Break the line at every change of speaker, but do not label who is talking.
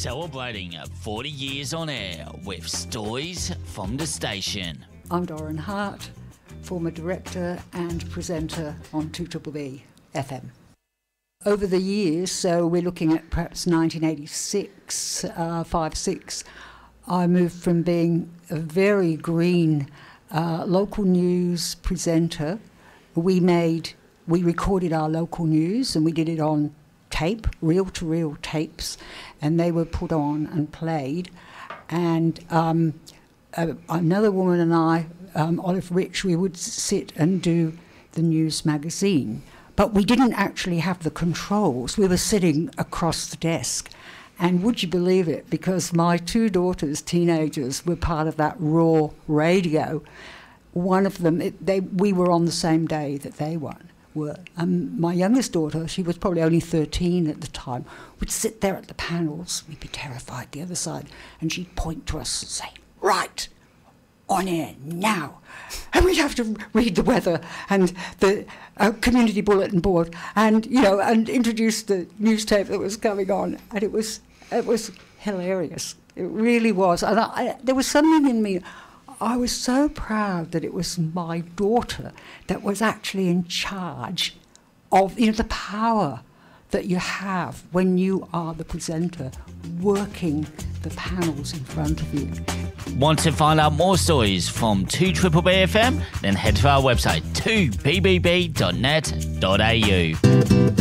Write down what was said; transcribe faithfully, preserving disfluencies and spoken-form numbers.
Celebrating forty years on air with stories from the station.
I'm Doran Hart, former director and presenter on two B B F M. Over the years, so we're looking at perhaps nineteen eighty-six, uh, five, six, I moved from being a very green uh, local news presenter. We made, we recorded our local news and we did it on tape, reel-to-reel tapes, and they were put on and played. And um, uh, another woman and I, um, Olive Rich, we would sit and do the news magazine. But we didn't actually have the controls. We were sitting across the desk. And would you believe it, because my two daughters, teenagers, were part of that raw radio. One of them, it, they, we were on the same day that they won. Were. Um, my youngest daughter, she was probably only thirteen at the time, would sit there at the panels. We'd be terrified the other side, and she'd point to us and say, "Right, on air now." And we'd have to read the weather and the uh, community bulletin board, and you know, and introduce the news tape that was coming on, and it was it was hilarious. It really was, and I, I, there was something in me. I was so proud that it was my daughter that was actually in charge of, you know, the power that you have when you are the presenter working the panels in front of you.
Want to find out more stories from two B B F M? Then head to our website two b b b dot net dot a u.